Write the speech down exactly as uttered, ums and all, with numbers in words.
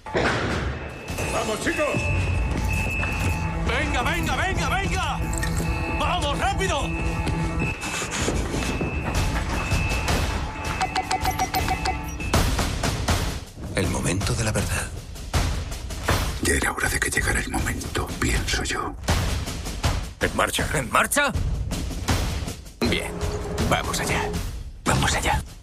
¡Vamos, chicos! ¡Venga, venga, venga, venga! ¡Vamos, rápido! El momento de la verdad. Ya era hora de que llegara el momento, pienso yo. En marcha. ¿En marcha? Bien, vamos allá. Vamos allá.